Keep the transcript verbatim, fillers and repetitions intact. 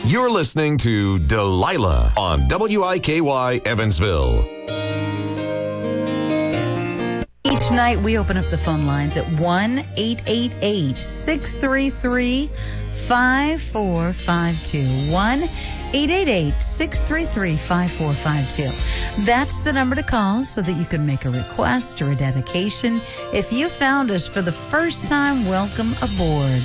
You're listening to Delilah on W I K Y Evansville. Each night we open up the phone lines at one eight eight eight, six three three, five four five two. one eight eight eight, six three three, five four five two. That's the number to call so that you can make a request or a dedication. If you found us for the first time, welcome aboard.